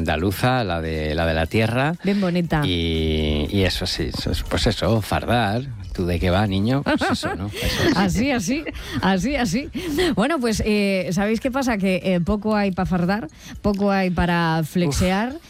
andaluza, la de la tierra. Bien bonita. Y eso sí, pues eso, fardar. ¿Tú de qué va, niño? Pues eso, ¿no? Eso. Así. Bueno, pues, ¿sabéis qué pasa? Que poco hay para fardar, poco hay para flexear.